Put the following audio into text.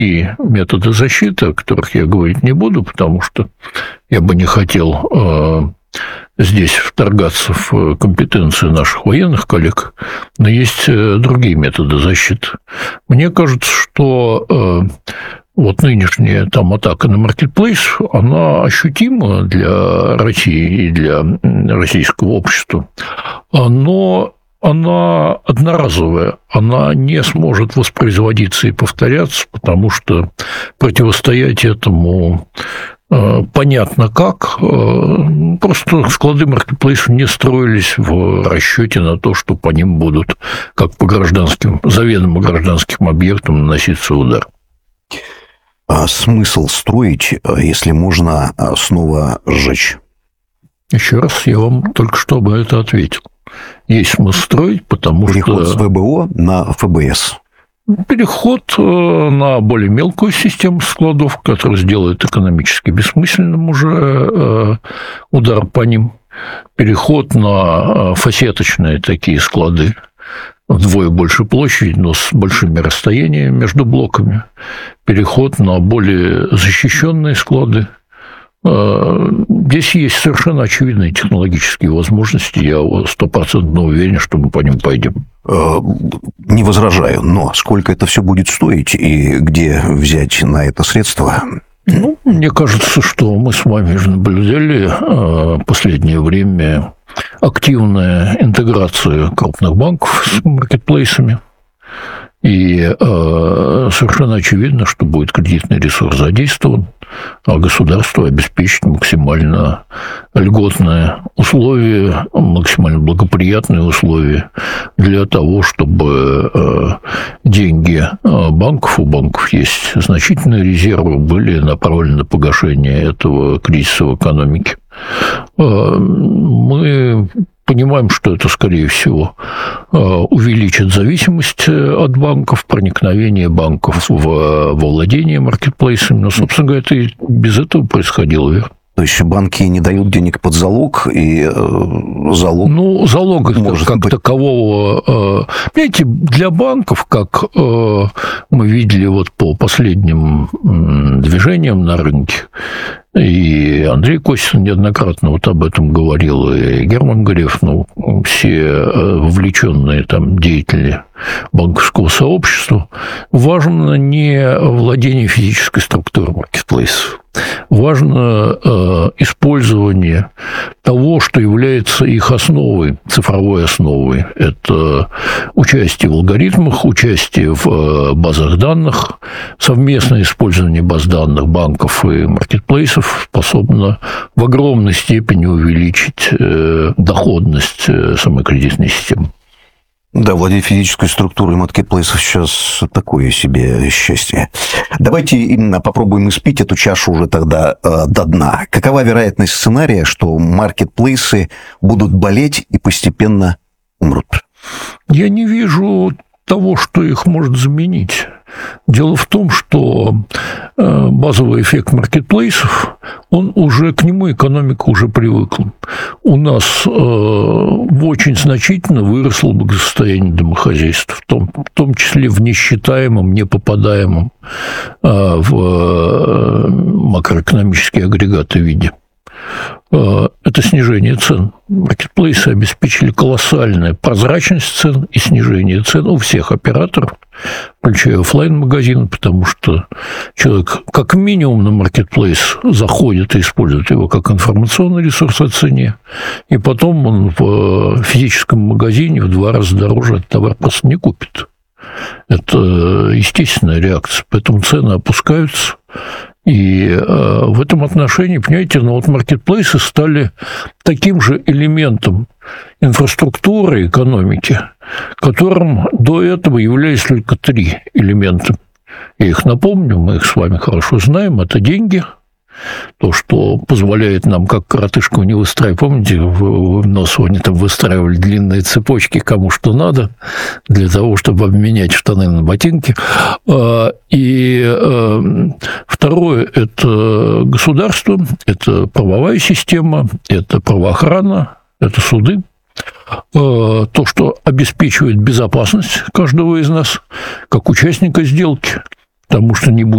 другие методы защиты, о которых я говорить не буду, потому что я бы не хотел здесь вторгаться в компетенции наших военных коллег, но есть другие методы защиты. Мне кажется, что вот нынешняя там атака на маркетплейс, она ощутима для России и для российского общества, но она одноразовая, она не сможет воспроизводиться и повторяться, потому что противостоять этому понятно как. Просто склады маркетплейсов не строились в расчете на то, что по ним будут, как по гражданским, заведомо гражданским объектам, наноситься удар. А смысл строить, если можно снова сжечь? Еще раз я вам только что об этом ответил. Есть смысл строить, потому Переход что... с ВБО на ФБС. Переход на более мелкую систему складов, которая сделает экономически бессмысленным уже удар по ним. Переход на фасеточные такие склады, вдвое больше площади, но с большими расстояниями между блоками. Переход на более защищенные склады. Здесь есть совершенно очевидные технологические возможности. Я 100% уверен, что мы по ним пойдем. Не возражаю, но сколько это все будет стоить и где взять на это средства? Ну, мне кажется, что мы с вами же наблюдали в последнее время активную интеграцию крупных банков с маркетплейсами. И совершенно очевидно, что будет кредитный ресурс задействован, а государство обеспечит максимально льготные условия, максимально благоприятные условия для того, чтобы деньги банков, у банков есть значительные резервы, были направлены на погашение этого кризиса в экономике. Мы понимаем, что это, скорее всего, увеличит зависимость от банков, проникновение банков во владение маркетплейсами. Но, собственно говоря, это и без этого происходило, верно? То есть банки не дают денег под залог, и залог... Ну, залога как такового... Понимаете, для банков, как мы видели вот по последним движениям на рынке, и Андрей Костин неоднократно вот об этом говорил, и Герман Греф, ну, все вовлеченные там деятели банковского сообщества, важно не владение физической структурой маркетплейсов. Важно использование того, что является их основой, цифровой основой. Это участие в алгоритмах, участие в базах данных, совместное использование баз данных банков и маркетплейсов способно в огромной степени увеличить доходность самой кредитной системы. Да, владеть физической структурой маркетплейсов сейчас такое себе счастье. Давайте именно попробуем испить эту чашу уже тогда до дна. Какова вероятность сценария, что маркетплейсы будут болеть и постепенно умрут? Я не вижу того, что их может заменить. Дело в том, что базовый эффект маркетплейсов, он уже, к нему экономика уже привыкла. У нас очень значительно выросло благосостояние домохозяйств, в том числе в несчитаемом, непопадаемом в макроэкономические агрегаты виде. Это снижение цен. Маркетплейсы обеспечили колоссальную прозрачность цен и снижение цен у всех операторов, включая офлайн-магазины, потому что человек как минимум на маркетплейс заходит и использует его как информационный ресурс о цене, и потом он в физическом магазине в 2 раза дороже этот товар просто не купит. Это естественная реакция, поэтому цены опускаются. И в этом отношении, понимаете, ну вот маркетплейсы стали таким же элементом инфраструктуры экономики, которым до этого являлись только 3 элемента. Я их напомню, мы их с вами хорошо знаем. Это деньги, то, что позволяет нам, как коротышку не выстраивать. Помните, в носу они там выстраивали длинные цепочки, кому что надо, для того, чтобы обменять штаны на ботинки. И второе – это государство, это правовая система, это правоохрана, это суды. То, что обеспечивает безопасность каждого из нас, как участника сделки. потому что не будет